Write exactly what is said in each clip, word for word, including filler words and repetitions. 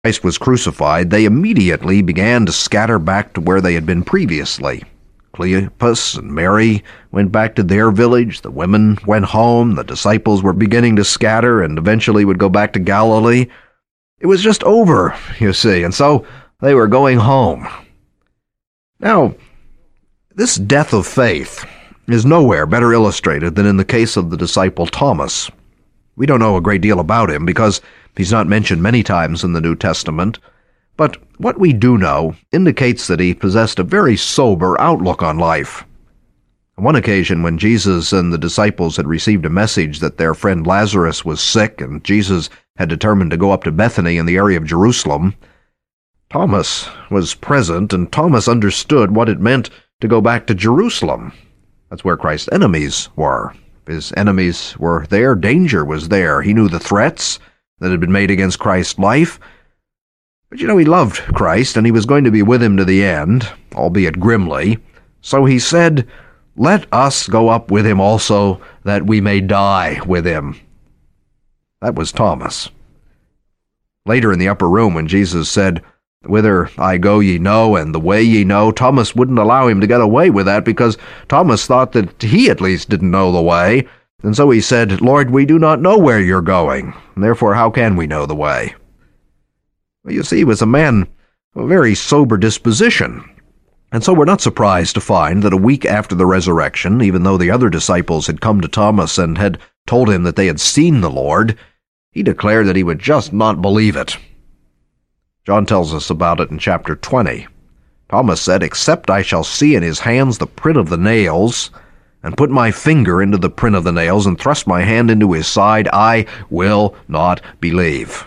Christ was crucified, they immediately began to scatter back to where they had been previously. Cleopas and Mary went back to their village, the women went home, the disciples were beginning to scatter and eventually would go back to Galilee. It was just over, you see, and so they were going home. Now, this death of faith is nowhere better illustrated than in the case of the disciple Thomas. We don't know a great deal about him because he's not mentioned many times in the New Testament, but what we do know indicates that he possessed a very sober outlook on life. On one occasion, when Jesus and the disciples had received a message that their friend Lazarus was sick and Jesus had determined to go up to Bethany in the area of Jerusalem, Thomas was present, and Thomas understood what it meant to go back to Jerusalem. That's where Christ's enemies were. His enemies were there. Danger was there. He knew the threats that had been made against Christ's life. But you know, he loved Christ, and he was going to be with him to the end, albeit grimly. So he said, "Let us go up with him also, that we may die with him." That was Thomas. Later in the upper room, when Jesus said, "Whither I go ye know, and the way ye know," Thomas wouldn't allow him to get away with that because Thomas thought that he at least didn't know the way. And so he said, "Lord, we do not know where you're going, and therefore how can we know the way?" Well, you see, he was a man of a very sober disposition. And so we're not surprised to find that a week after the resurrection, even though the other disciples had come to Thomas and had told him that they had seen the Lord, he declared that he would just not believe it. John tells us about it in chapter twenty. Thomas said, "Except I shall see in his hands the print of the nails, and put my finger into the print of the nails, and thrust my hand into his side, I will not believe."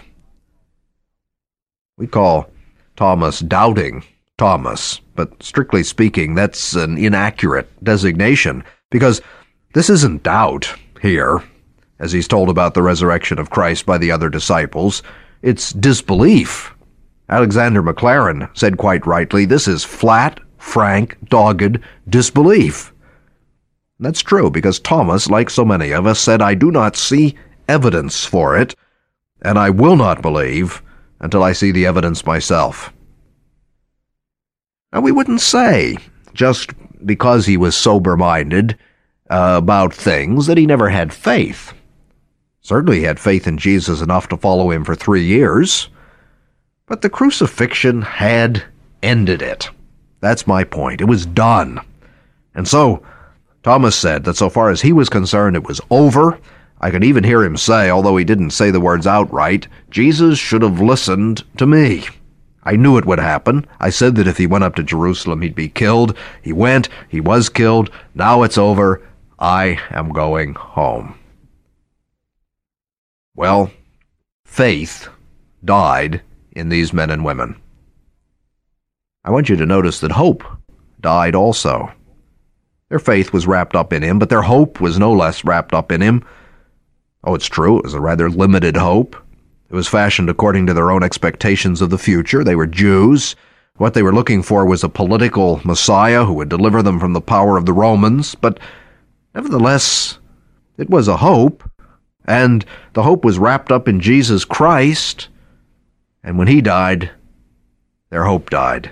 We call Thomas Doubting Thomas, but strictly speaking, that's an inaccurate designation, because this isn't doubt here, as he's told about the resurrection of Christ by the other disciples. It's disbelief. Alexander Maclaren said quite rightly, this is flat, frank, dogged disbelief. And that's true, because Thomas, like so many of us, said, "I do not see evidence for it, and I will not believe until I see the evidence myself." Now, we wouldn't say, just because he was sober-minded uh, about things, that he never had faith. Certainly he had faith in Jesus enough to follow him for three years, but the crucifixion had ended it. That's my point. It was done. And so Thomas said that so far as he was concerned, it was over. I can even hear him say, although he didn't say the words outright, "Jesus should have listened to me. I knew it would happen. I said that if he went up to Jerusalem, he'd be killed. He went. He was killed. Now it's over. I am going home." Well, faith died in these men and women. I want you to notice that hope died also. Their faith was wrapped up in him, but their hope was no less wrapped up in him. Oh, it's true, it was a rather limited hope. It was fashioned according to their own expectations of the future. They were Jews. What they were looking for was a political Messiah who would deliver them from the power of the Romans. But nevertheless, it was a hope, and the hope was wrapped up in Jesus Christ. And when he died, their hope died.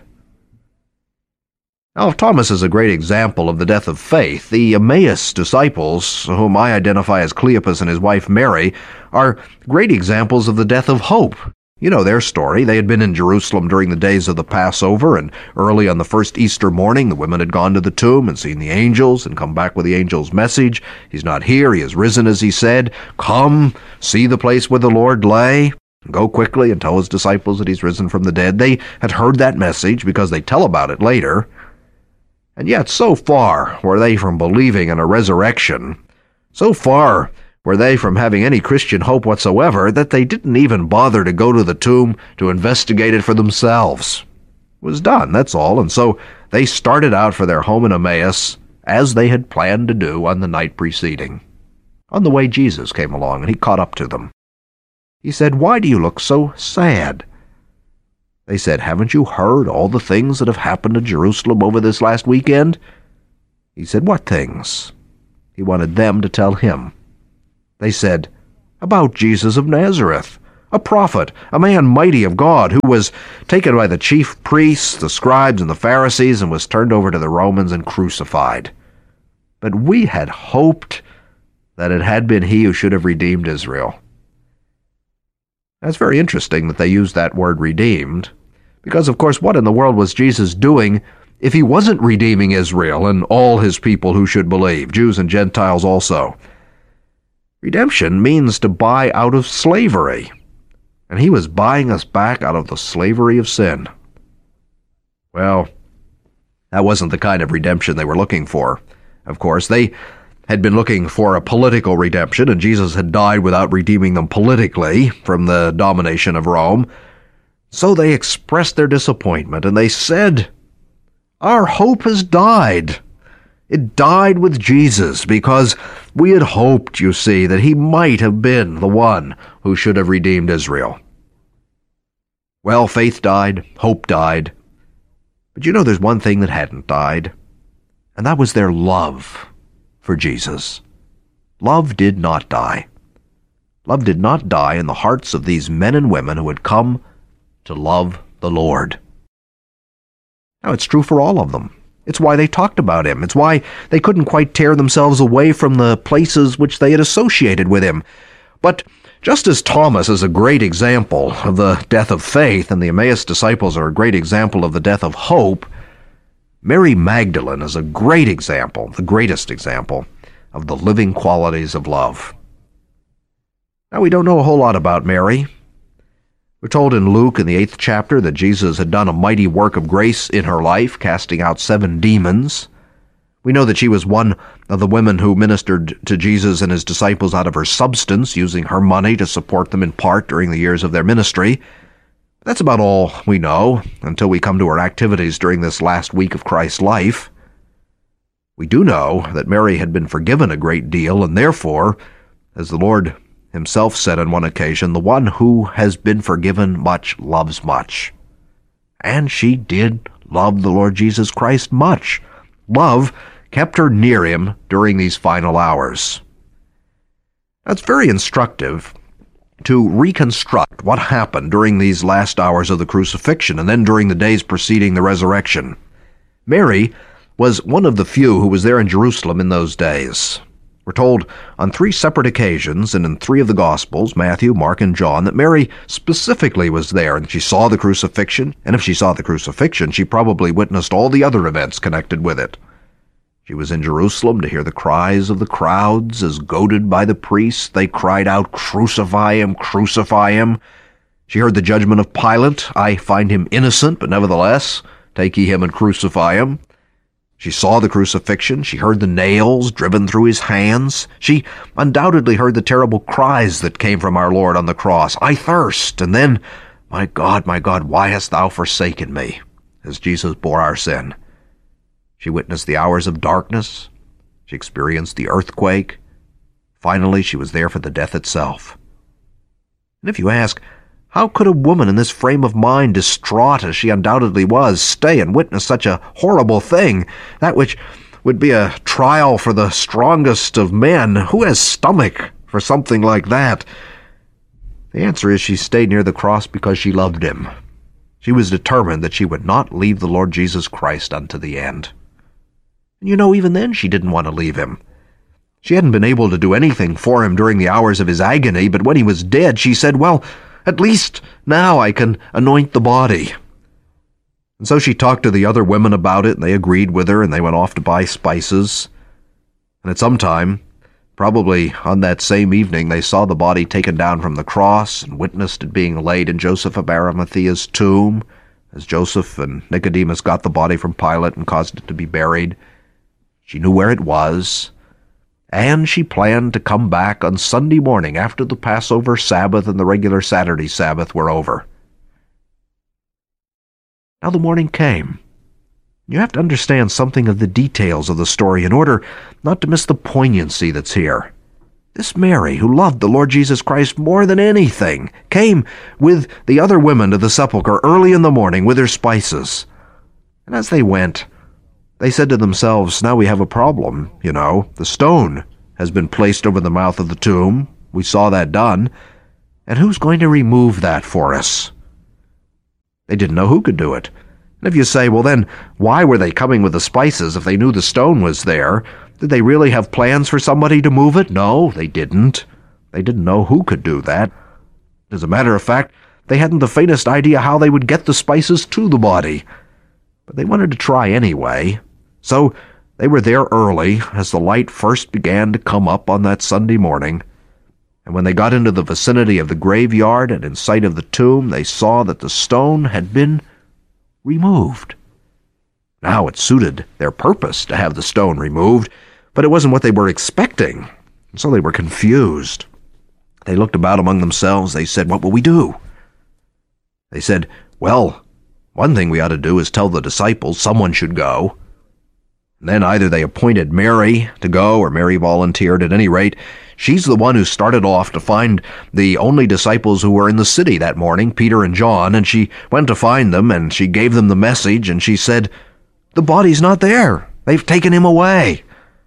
Now, Thomas is a great example of the death of faith. The Emmaus disciples, whom I identify as Cleopas and his wife Mary, are great examples of the death of hope. You know their story. They had been in Jerusalem during the days of the Passover, and early on the first Easter morning, the women had gone to the tomb and seen the angels and come back with the angel's message. He's not here. He has risen, as he said. Come, see the place where the Lord lay. Go quickly and tell his disciples that he's risen from the dead. They had heard that message because they tell about it later. And yet, so far were they from believing in a resurrection, so far were they from having any Christian hope whatsoever, that they didn't even bother to go to the tomb to investigate it for themselves. It was done, that's all, and so they started out for their home in Emmaus, as they had planned to do on the night preceding. On the way, Jesus came along, and he caught up to them. He said, "Why do you look so sad?" They said, "Haven't you heard all the things that have happened to Jerusalem over this last weekend?" He said, "What things?" He wanted them to tell him. They said, "About Jesus of Nazareth, a prophet, a man mighty of God, who was taken by the chief priests, the scribes, and the Pharisees, and was turned over to the Romans and crucified. But we had hoped that it had been he who should have redeemed Israel. That's very interesting that they used that word redeemed, because, of course, what in the world was Jesus doing if he wasn't redeeming Israel and all his people who should believe, Jews and Gentiles also? Redemption means to buy out of slavery. And he was buying us back out of the slavery of sin. Well, that wasn't the kind of redemption they were looking for. Of course, they had been looking for a political redemption, and Jesus had died without redeeming them politically from the domination of Rome. So they expressed their disappointment, and they said, "Our hope has died. It died with Jesus because we had hoped, you see, that he might have been the one who should have redeemed Israel." Well, faith died, hope died. But you know there's one thing that hadn't died, and that was their love for Jesus. Love did not die. Love did not die in the hearts of these men and women who had come to love the Lord. Now, it's true for all of them. It's why they talked about him. It's why they couldn't quite tear themselves away from the places which they had associated with him. But just as Thomas is a great example of the death of faith, and the Emmaus disciples are a great example of the death of hope, Mary Magdalene is a great example, the greatest example, of the living qualities of love. Now, we don't know a whole lot about Mary. We're told in Luke in the eighth chapter that Jesus had done a mighty work of grace in her life, casting out seven demons. We know that she was one of the women who ministered to Jesus and his disciples out of her substance, using her money to support them in part during the years of their ministry. That's about all we know until we come to her activities during this last week of Christ's life. We do know that Mary had been forgiven a great deal, and therefore, as the Lord himself said on one occasion, the one who has been forgiven much loves much. And she did love the Lord Jesus Christ much. Love kept her near him during these final hours. That's very instructive to reconstruct what happened during these last hours of the crucifixion and then during the days preceding the resurrection. Mary was one of the few who was there in Jerusalem in those days. We're told on three separate occasions and in three of the Gospels, Matthew, Mark, and John, that Mary specifically was there and she saw the crucifixion, and if she saw the crucifixion, she probably witnessed all the other events connected with it. She was in Jerusalem to hear the cries of the crowds as, goaded by the priests, they cried out, "Crucify him, crucify him." She heard the judgment of Pilate, "I find him innocent, but nevertheless, take ye him and crucify him." She saw the crucifixion. She heard the nails driven through his hands. She undoubtedly heard the terrible cries that came from our Lord on the cross, "I thirst," and then, "My God, my God, why hast thou forsaken me?" as Jesus bore our sin. She witnessed the hours of darkness. She experienced the earthquake. Finally, she was there for the death itself. And if you ask, how could a woman in this frame of mind, distraught as she undoubtedly was, stay and witness such a horrible thing, that which would be a trial for the strongest of men? Who has stomach for something like that? The answer is she stayed near the cross because she loved him. She was determined that she would not leave the Lord Jesus Christ unto the end. And you know, even then she didn't want to leave him. She hadn't been able to do anything for him during the hours of his agony, but when he was dead, she said, "Well, at least now I can anoint the body." And so she talked to the other women about it, and they agreed with her, and they went off to buy spices. And at some time, probably on that same evening, they saw the body taken down from the cross and witnessed it being laid in Joseph of Arimathea's tomb, as Joseph and Nicodemus got the body from Pilate and caused it to be buried. She knew where it was, and she planned to come back on Sunday morning after the Passover Sabbath and the regular Saturday Sabbath were over. Now the morning came. You have to understand something of the details of the story in order not to miss the poignancy that's here. This Mary, who loved the Lord Jesus Christ more than anything, came with the other women to the sepulchre early in the morning with her spices. And as they went, they said to themselves, "Now we have a problem, you know. The stone has been placed over the mouth of the tomb. We saw that done. And who's going to remove that for us? They didn't know who could do it. And if you say, well then, why were they coming with the spices if they knew the stone was there? Did they really have plans for somebody to move it? No, they didn't. They didn't know who could do that. As a matter of fact, they hadn't the faintest idea how they would get the spices to the body. But they wanted to try anyway. So they were there early as the light first began to come up on that Sunday morning. And when they got into the vicinity of the graveyard and in sight of the tomb, they saw that the stone had been removed. Now it suited their purpose to have the stone removed, but it wasn't what they were expecting, and so they were confused. They looked about among themselves. They said, "What will we do?" They said, "Well, one thing we ought to do is tell the disciples someone should go." And then either they appointed Mary to go, or Mary volunteered. At any rate, she's the one who started off to find the only disciples who were in the city that morning, Peter and John, and she went to find them, and she gave them the message, and she said, "The body's not there. They've taken him away."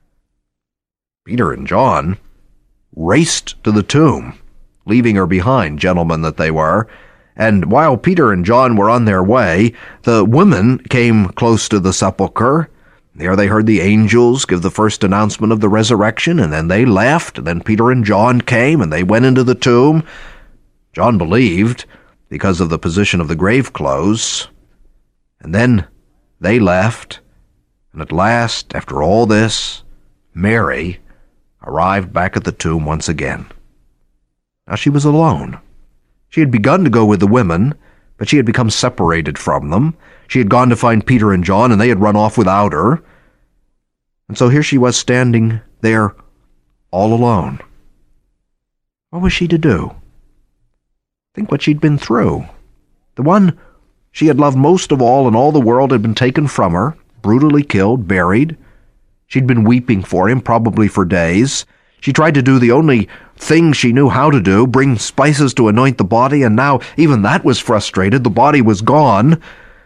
Peter and John raced to the tomb, leaving her behind, gentlemen that they were, and while Peter and John were on their way, the women came close to the sepulchre. There they heard the angels give the first announcement of the resurrection, and then they left, and then Peter and John came, and they went into the tomb. John believed, because of the position of the grave clothes, and then they left, and at last, after all this, Mary arrived back at the tomb once again. Now she was alone. She had begun to go with the women, but she had become separated from them. She had gone to find Peter and John, and they had run off without her. And so here she was standing there all alone. What was she to do? Think what she'd been through. The one she had loved most of all in all the world had been taken from her, brutally killed, buried. She'd been weeping for him, probably for days. She tried to do the only thing she knew how to do, bring spices to anoint the body, and now even that was frustrated. The body was gone.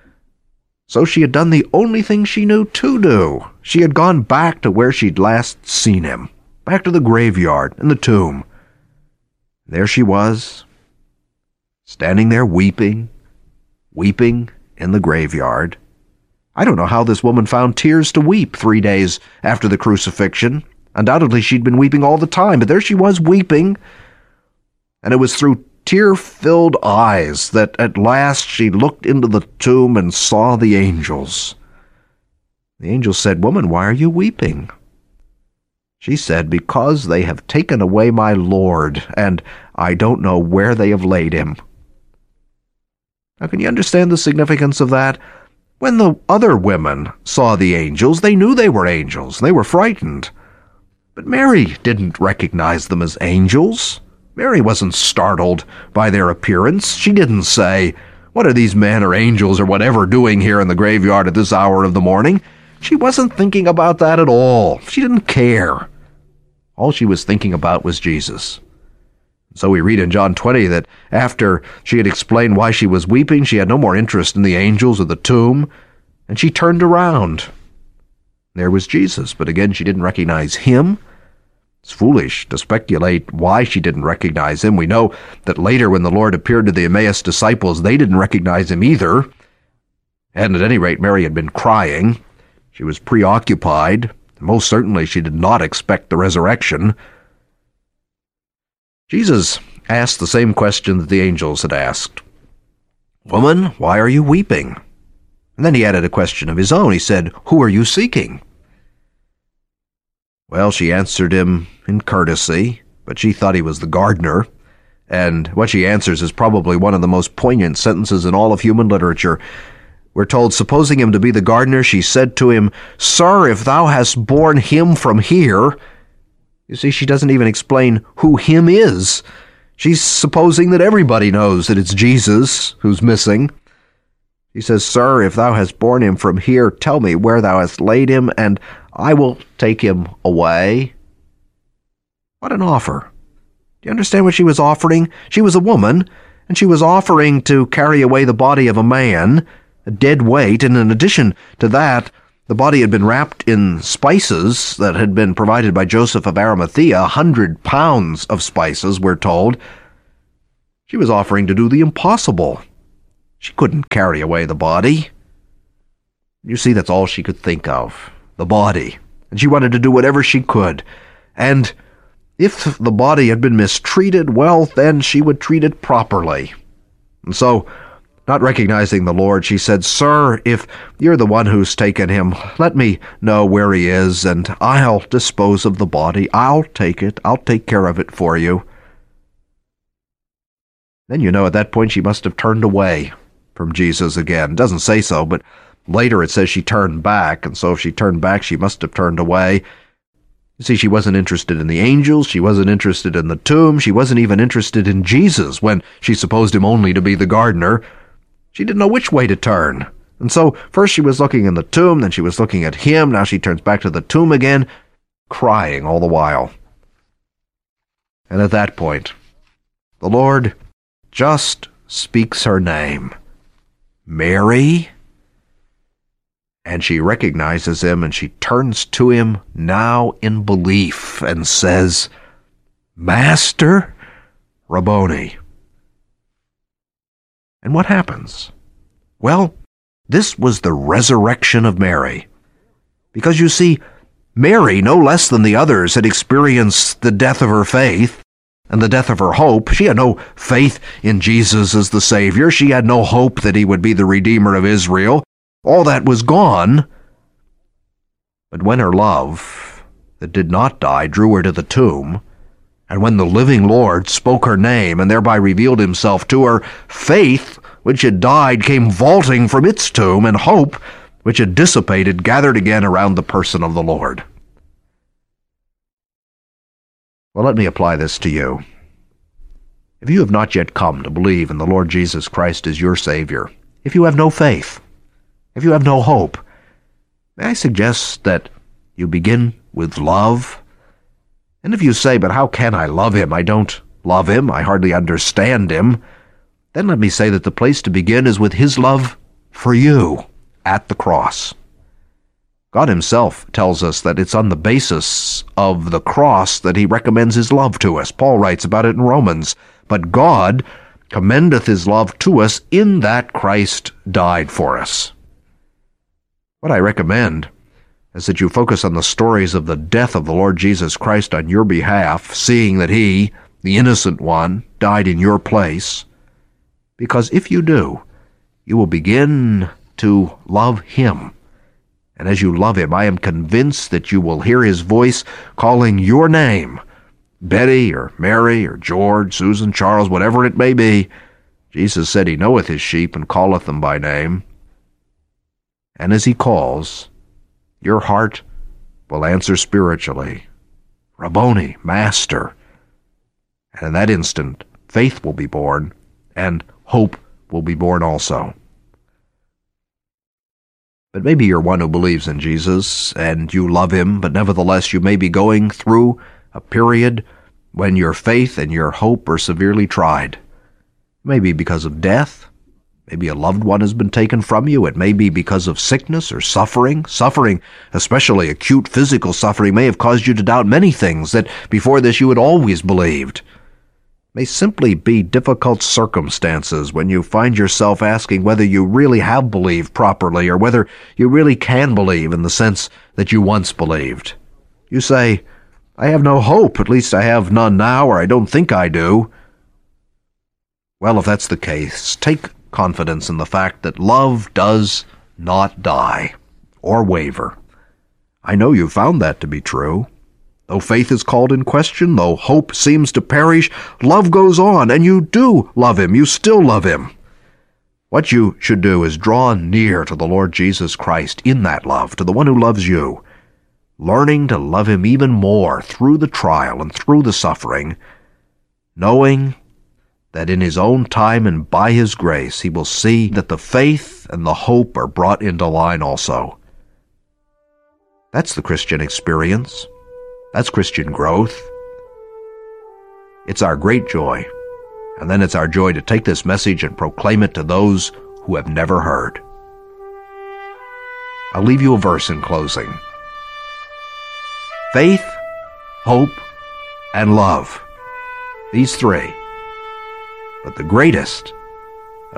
So she had done the only thing she knew to do. She had gone back to where she'd last seen him, back to the graveyard and the tomb. There she was, standing there weeping, weeping in the graveyard. I don't know how this woman found tears to weep three days after the crucifixion. Undoubtedly she'd been weeping all the time, but there she was weeping, and it was through tear-filled eyes that at last she looked into the tomb and saw the angels. The angel said, "Woman, why are you weeping?" She said, "Because they have taken away my Lord, and I don't know where they have laid him." Now, can you understand the significance of that? When the other women saw the angels, they knew they were angels, and they were frightened. But Mary didn't recognize them as angels. Mary wasn't startled by their appearance. She didn't say, "What are these men or angels or whatever doing here in the graveyard at this hour of the morning?" She wasn't thinking about that at all. She didn't care. All she was thinking about was Jesus. So we read in John twenty that after she had explained why she was weeping, she had no more interest in the angels or the tomb, and she turned around. There was Jesus, but again she didn't recognize him. It's foolish to speculate why she didn't recognize him. We know that later when the Lord appeared to the Emmaus disciples, they didn't recognize him either. And at any rate, Mary had been crying. She was preoccupied. Most certainly she did not expect the resurrection. Jesus asked the same question that the angels had asked. "Woman, why are you weeping?" And then he added a question of his own. He said, "Who are you seeking?" Well, she answered him in courtesy, but she thought he was the gardener. And what she answers is probably one of the most poignant sentences in all of human literature. We're told, supposing him to be the gardener, she said to him, "Sir, if thou hast borne him from here..." You see, she doesn't even explain who him is. She's supposing that everybody knows that it's Jesus who's missing. He says, "Sir, if thou hast borne him from here, tell me where thou hast laid him, and I will take him away." What an offer. Do you understand what she was offering? She was a woman, and she was offering to carry away the body of a man, a dead weight, and in addition to that, the body had been wrapped in spices that had been provided by Joseph of Arimathea, a hundred pounds of spices, we're told. She was offering to do the impossible. She couldn't carry away the body. You see, that's all she could think of, the body. And she wanted to do whatever she could. And if the body had been mistreated, well, then she would treat it properly. And so, not recognizing the Lord, she said, "Sir, if you're the one who's taken him, let me know where he is, and I'll dispose of the body. I'll take it. I'll take care of it for you." Then you know at that point she must have turned away from Jesus again. It doesn't say so, but later it says she turned back, and so if she turned back, she must have turned away. You see, she wasn't interested in the angels, she wasn't interested in the tomb, she wasn't even interested in Jesus when she supposed him only to be the gardener. She didn't know which way to turn. And so first she was looking in the tomb, then she was looking at him, now she turns back to the tomb again, crying all the while. And at that point, the Lord just speaks her name, Mary, and she recognizes him, and she turns to him now in belief and says, "Master, Rabboni." And what happens? Well, this was the resurrection of Mary. Because you see, Mary, no less than the others, had experienced the death of her faith and the death of her hope. She had no faith in Jesus as the Savior. She had no hope that he would be the Redeemer of Israel. All that was gone. But when her love, that did not die, drew her to the tomb, and when the living Lord spoke her name and thereby revealed himself to her, faith, which had died, came vaulting from its tomb, and hope, which had dissipated, gathered again around the person of the Lord. Well, let me apply this to you. If you have not yet come to believe in the Lord Jesus Christ as your Savior, if you have no faith, if you have no hope, may I suggest that you begin with love? And if you say, "But how can I love him? I don't love him. I hardly understand him," then let me say that the place to begin is with his love for you at the cross. God himself tells us that it's on the basis of the cross that he recommends his love to us. Paul writes about it in Romans. But God commendeth his love to us in that Christ died for us. What I recommend is that you focus on the stories of the death of the Lord Jesus Christ on your behalf, seeing that he, the innocent one, died in your place. Because if you do, you will begin to love him. And as you love him, I am convinced that you will hear his voice calling your name, Betty or Mary or George, Susan, Charles, whatever it may be. Jesus said he knoweth his sheep and calleth them by name. And as he calls, your heart will answer spiritually, Rabboni, Master. And in that instant, faith will be born, and hope will be born also. But maybe you're one who believes in Jesus, and you love him, but nevertheless you may be going through a period when your faith and your hope are severely tried. Maybe because of death. Maybe a loved one has been taken from you. It may be because of sickness or suffering. Suffering, especially acute physical suffering, may have caused you to doubt many things that before this you had always believed. May simply be difficult circumstances when you find yourself asking whether you really have believed properly or whether you really can believe in the sense that you once believed. You say, "I have no hope, at least I have none now, or I don't think I do." Well, if that's the case, take confidence in the fact that love does not die or waver. I know you found that to be true. Though faith is called in question, though hope seems to perish, love goes on, and you do love him. You still love him. What you should do is draw near to the Lord Jesus Christ in that love, to the one who loves you, learning to love him even more through the trial and through the suffering, knowing that in his own time and by his grace he will see that the faith and the hope are brought into line also. That's the Christian experience. That's Christian growth. It's our great joy, and then it's our joy to take this message and proclaim it to those who have never heard. I'll leave you a verse in closing. Faith, hope, and love. These three. but the greatest